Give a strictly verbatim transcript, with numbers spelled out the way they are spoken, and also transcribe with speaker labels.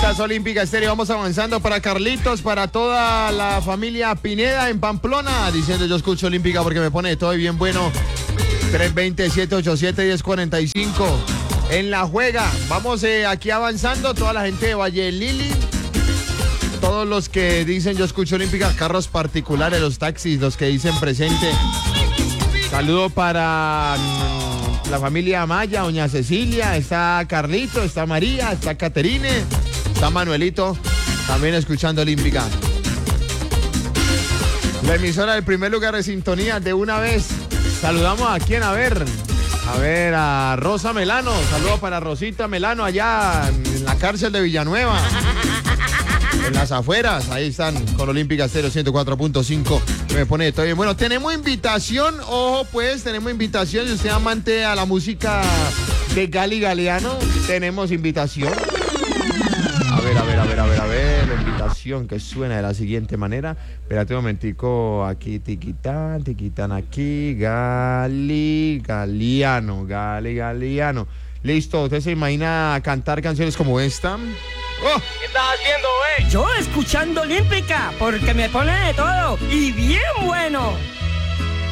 Speaker 1: Esta es Olímpica Estéreo. Vamos avanzando para Carlitos, para toda la familia Pineda en Pamplona, diciendo yo escucho Olímpica porque me pone de todo y bien bueno. tres dos cero, siete ocho siete, uno cero cuatro cinco. En la juega. Vamos eh, aquí avanzando. Toda la gente de Valle Lili. Todos los que dicen yo escucho Olímpica, carros particulares, los taxis, los que dicen presente. Saludo para mmm, la familia Maya, doña Cecilia, está Carlito, está María, está Caterine, está Manuelito, también escuchando Olímpica. La emisora del primer lugar de sintonía de una vez. Saludamos a quién, a ver, a ver, a Rosa Melano. Saludo para Rosita Melano allá en la cárcel de Villanueva. En las afueras, ahí están con Olímpica Estéreo ciento cuatro punto cinco. Me pone todo bien. Bueno, tenemos invitación, ojo pues, tenemos invitación. Si usted es amante a la música de Gali Galeano, tenemos invitación. A ver, a ver, a ver, a ver, a ver, la invitación que suena de la siguiente manera. Espérate un momentico, aquí, tiquitán, tiquitán, aquí, Gali Galeano, Gali Galeano. Listo, ¿usted se imagina cantar canciones como esta?
Speaker 2: ¡Oh! ¿Qué estás haciendo, güey?
Speaker 3: Yo escuchando Olímpica, porque me pone de todo y bien bueno.